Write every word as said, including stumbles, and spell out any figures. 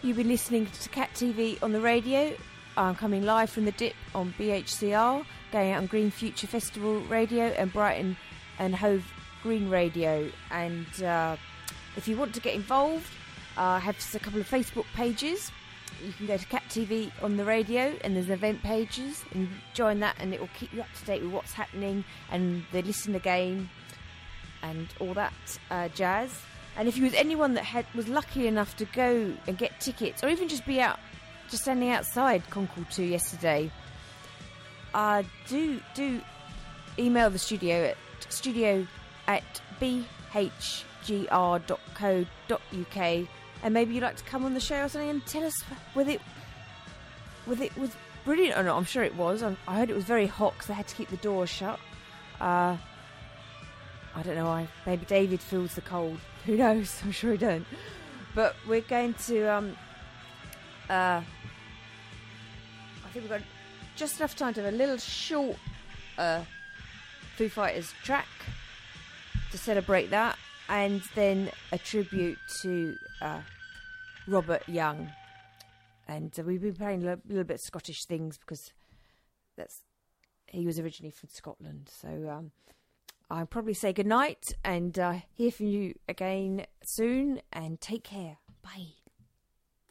You've been listening to Cat T V on the radio. I'm coming live from the Dip on B H C R, going out on Green Future Festival Radio and Brighton and Hove Green Radio. And uh, if you want to get involved, uh, I have a couple of Facebook pages. You can go to Cat T V on the radio, and there's event pages, and join that, and it will keep you up to date with what's happening and the listener game and all that uh, jazz. And if you was anyone that had was lucky enough to go and get tickets, or even just be out, just standing outside Concord two yesterday, uh, do do email the studio at studio at b h g r dot co dot u k, and maybe you'd like to come on the show or something and tell us whether it whether it was brilliant or not. I'm sure it was. I, I heard it was very hot because they had to keep the doors shut. Uh, I don't know. I maybe David feels the cold. Who knows? I'm sure he don't. But we're going to. Um, uh, I think we've got just enough time to have a little short uh, Foo Fighters track to celebrate that, and then a tribute to uh, Robert Young. And uh, we've been playing a little bit of Scottish things because that's he was originally from Scotland. So. Um, I'll probably say goodnight and uh, hear from you again soon, and take care. Bye.